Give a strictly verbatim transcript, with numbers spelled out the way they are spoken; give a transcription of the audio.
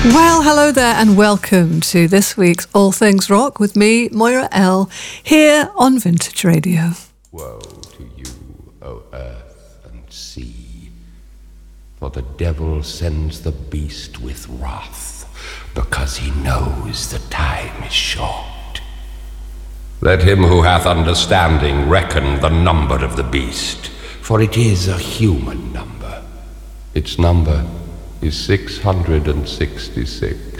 Well, hello there and welcome to this week's All Things Rock with me, Moira L, here on Vintage Radio. Woe to you, O earth and sea, for the devil sends the beast with wrath, because he knows the time is short. Let him who hath understanding reckon the number of the beast, for it is a human number. Its number is six hundred sixty-six.